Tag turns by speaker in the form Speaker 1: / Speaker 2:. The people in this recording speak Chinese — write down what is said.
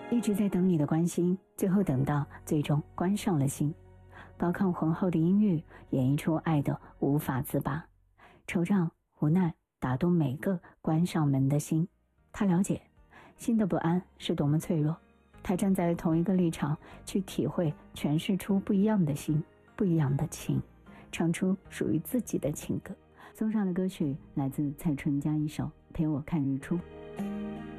Speaker 1: 一直在等你的关心，最后等到最终关上了心。高亢浑厚的音域演绎出爱的无法自拔，惆怅无奈打动每个关上门的心。他了解心的不安是多么脆弱，他站在同一个立场去体会，诠释出不一样的心，不一样的情，唱出属于自己的情歌。送上的歌曲来自蔡淳佳一首《陪我看日出》。